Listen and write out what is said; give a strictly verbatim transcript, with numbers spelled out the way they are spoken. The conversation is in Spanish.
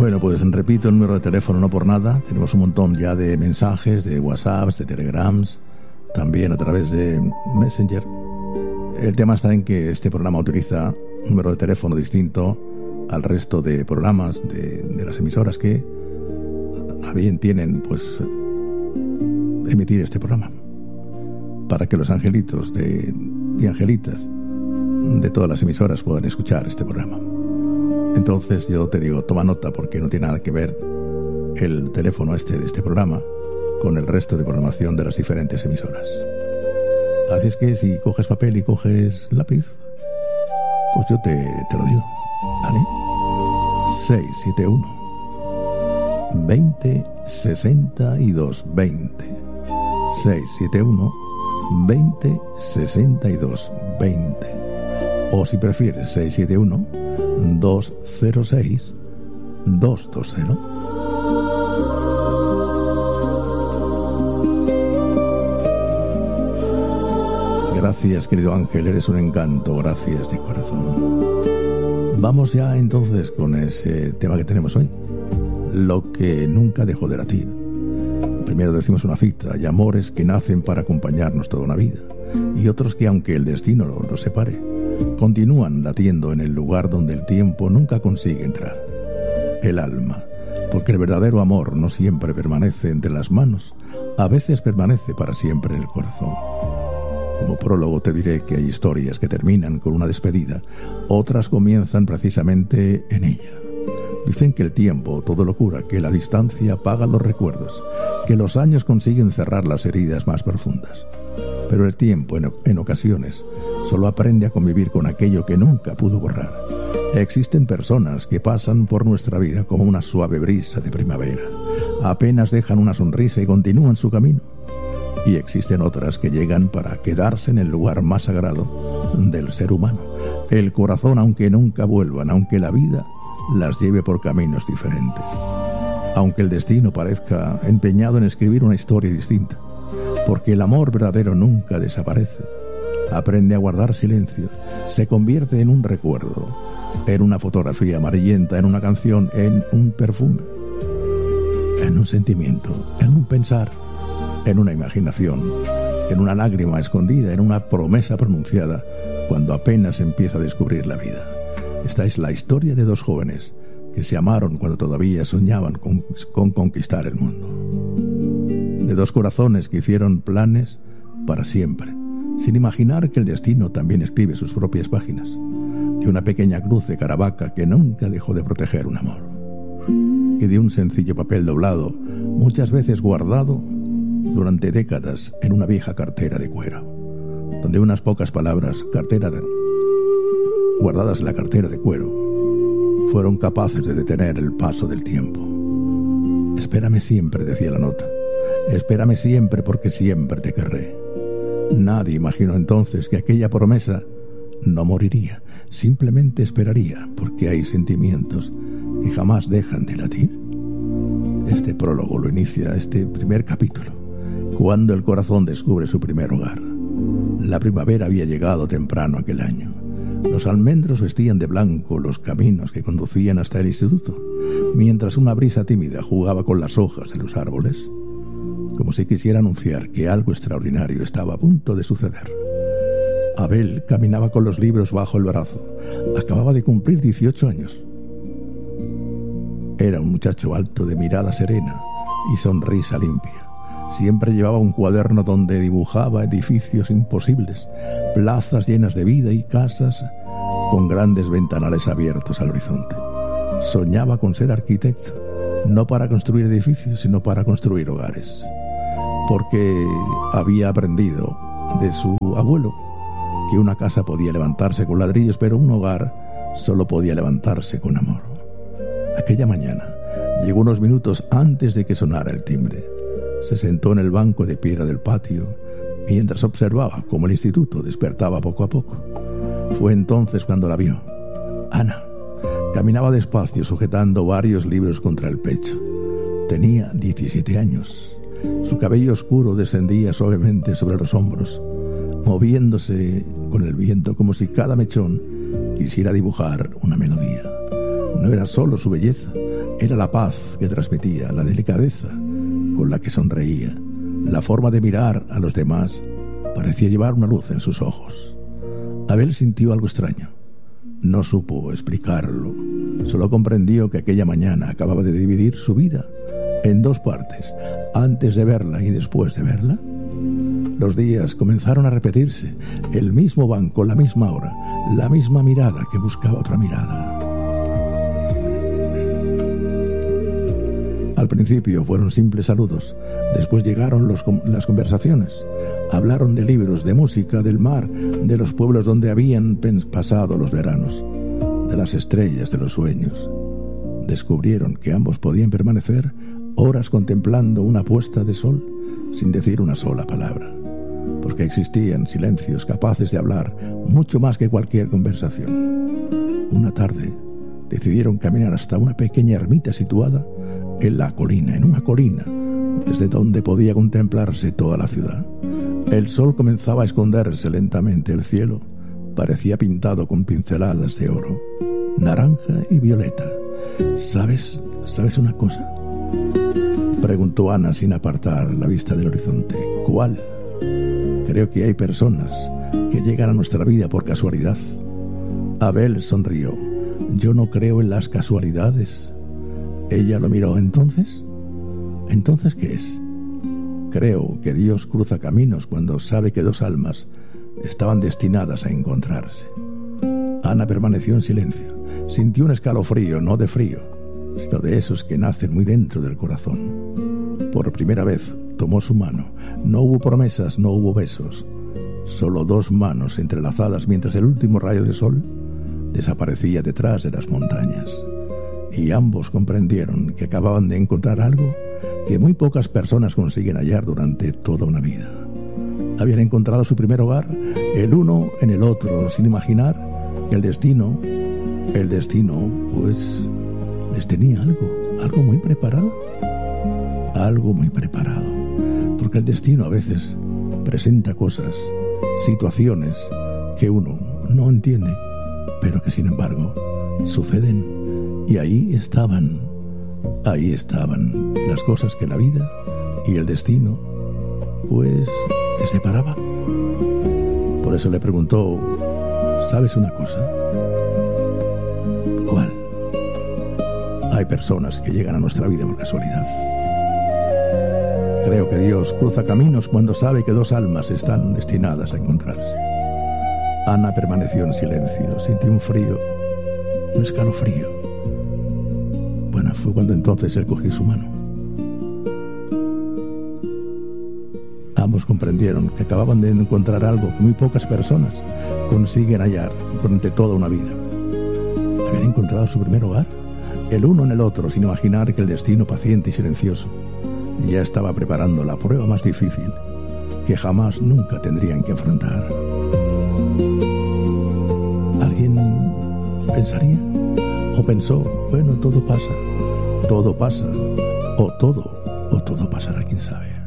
Bueno, pues repito el número de teléfono, no por nada. Tenemos un montón ya de mensajes, de WhatsApps, de Telegrams, también a través de Messenger. El tema está en que este programa utiliza un número de teléfono distinto al resto de programas de, de las emisoras que a bien tienen, pues, emitir este programa, para que los angelitos de, y angelitas de todas las emisoras puedan escuchar este programa. Entonces yo te digo, toma nota, porque no tiene nada que ver el teléfono este de este programa con el resto de programación de las diferentes emisoras. Así es que si coges papel y coges lápiz, pues yo te, te lo digo, ¿vale? seis siete uno veinte sesenta y dos veinte. seis siete uno veinte sesenta y dos veinte. O si prefieres, seis siete uno dos cero seis dos dos cero. Gracias, querido Ángel, eres un encanto, gracias de corazón. Vamos ya entonces con ese tema que tenemos hoy, lo que nunca dejó de latir. Primero decimos una cita: hay amores que nacen para acompañarnos toda una vida, y otros que, aunque el destino los separe, continúan latiendo en el lugar donde el tiempo nunca consigue entrar. El alma, porque el verdadero amor no siempre permanece entre las manos, a veces permanece para siempre en el corazón. Como prólogo te diré que hay historias que terminan con una despedida, otras comienzan precisamente en ella. Dicen que el tiempo todo lo cura, que la distancia apaga los recuerdos, que los años consiguen cerrar las heridas más profundas. Pero el tiempo, en, en ocasiones, solo aprende a convivir con aquello que nunca pudo borrar. Existen personas que pasan por nuestra vida como una suave brisa de primavera. Apenas dejan una sonrisa y continúan su camino. Y existen otras que llegan para quedarse en el lugar más sagrado del ser humano, el corazón, aunque nunca vuelvan, aunque la vida las lleve por caminos diferentes. Aunque el destino parezca empeñado en escribir una historia distinta, porque el amor verdadero nunca desaparece. Aprende a guardar silencio, se convierte en un recuerdo, en una fotografía amarillenta, en una canción, en un perfume, en un sentimiento, en un pensar, en una imaginación, en una lágrima escondida, en una promesa pronunciada cuando apenas empieza a descubrir la vida. Esta es la historia de dos jóvenes que se amaron cuando todavía soñaban con, con conquistar el mundo. De dos corazones que hicieron planes para siempre, sin imaginar que el destino también escribe sus propias páginas. De una pequeña cruz de Caravaca que nunca dejó de proteger un amor. Y de un sencillo papel doblado, muchas veces guardado durante décadas en una vieja cartera de cuero, donde unas pocas palabras, cartera de, guardadas en la cartera de cuero, fueron capaces de detener el paso del tiempo. Espérame siempre, decía la nota. Espérame siempre, porque siempre te querré. Nadie imaginó entonces que aquella promesa no moriría, simplemente esperaría, porque hay sentimientos que jamás dejan de latir. Este prólogo lo inicia este primer capítulo, cuando el corazón descubre su primer hogar. La primavera había llegado temprano aquel año. Los almendros vestían de blanco los caminos que conducían hasta el instituto, mientras una brisa tímida jugaba con las hojas de los árboles, como si quisiera anunciar que algo extraordinario estaba a punto de suceder. Abel caminaba con los libros bajo el brazo. Acababa de cumplir dieciocho años. Era un muchacho alto, de mirada serena y sonrisa limpia. Siempre llevaba un cuaderno donde dibujaba edificios imposibles, plazas llenas de vida y casas con grandes ventanales abiertos al horizonte. Soñaba con ser arquitecto, no para construir edificios, sino para construir hogares, porque había aprendido de su abuelo que una casa podía levantarse con ladrillos, pero un hogar solo podía levantarse con amor. Aquella mañana llegó unos minutos antes de que sonara el timbre. Se sentó en el banco de piedra del patio mientras observaba cómo el instituto despertaba poco a poco. Fue entonces cuando la vio. Ana caminaba despacio, sujetando varios libros contra el pecho. Tenía diecisiete años. Su cabello oscuro descendía suavemente sobre los hombros, moviéndose con el viento como si cada mechón quisiera dibujar una melodía. No era solo su belleza, Era la paz que transmitía, la delicadeza con la que sonreía, la forma de mirar a los demás. Parecía llevar una luz en sus ojos. Abel sintió algo extraño. No supo explicarlo. Solo comprendió que aquella mañana acababa de dividir su vida en dos partes, antes de verla y después de verla. Los días comenzaron a repetirse, el mismo banco, la misma hora, la misma mirada que buscaba otra mirada. Al principio fueron simples saludos, después llegaron los, las conversaciones. Hablaron de libros, de música, del mar, de los pueblos donde habían pasado los veranos, de las estrellas, de los sueños. Descubrieron que ambos podían permanecer horas contemplando una puesta de sol sin decir una sola palabra, porque existían silencios capaces de hablar mucho más que cualquier conversación. Una tarde decidieron caminar hasta una pequeña ermita situada en la colina, en una colina, desde donde podía contemplarse toda la ciudad. El sol comenzaba a esconderse lentamente, el cielo parecía pintado con pinceladas de oro, naranja y violeta. ¿Sabes? ¿Sabes una cosa?, preguntó Ana sin apartar la vista del horizonte. ¿Cuál? Creo que hay personas que llegan a nuestra vida por casualidad. Abel sonrió. Yo no creo en las casualidades. Ella lo miró. ¿Entonces? ¿Entonces qué es? Creo que Dios cruza caminos cuando sabe que dos almas estaban destinadas a encontrarse. Ana permaneció en silencio. Sintió un escalofrío, no de frío, sino de esos que nacen muy dentro del corazón. Por primera vez tomó su mano. No hubo promesas, no hubo besos, solo dos manos entrelazadas mientras el último rayo de sol desaparecía detrás de las montañas. Y ambos comprendieron que acababan de encontrar algo que muy pocas personas consiguen hallar durante toda una vida. Habían encontrado su primer hogar, el uno en el otro, sin imaginar que el destino, el destino, pues, les tenía algo, algo muy preparado, algo muy preparado, porque el destino a veces presenta cosas, situaciones que uno no entiende, pero que sin embargo suceden. Y ahí estaban, ahí estaban las cosas que la vida y el destino, pues, les separaba. Por eso le preguntó, ¿sabes una cosa? ¿Cuál? Hay personas que llegan a nuestra vida por casualidad. Creo que Dios cruza caminos cuando sabe que dos almas están destinadas a encontrarse. Ana permaneció en silencio, sintió un frío, un escalofrío. Bueno, fue cuando entonces él cogió su mano. Ambos comprendieron que acababan de encontrar algo que muy pocas personas consiguen hallar durante toda una vida. Habían encontrado su primer hogar, el uno en el otro, sin imaginar que el destino paciente y silencioso ya estaba preparando la prueba más difícil que jamás nunca tendrían que afrontar. ¿Alguien pensaría? ¿O pensó, bueno, todo pasa, todo pasa, o todo, o todo pasará, quién sabe?